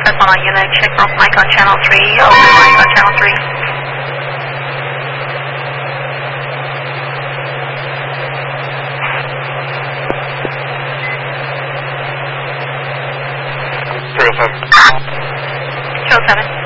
That's on unit. Check off mic on channel 3. Open mic on channel 3. Zero 7. 07.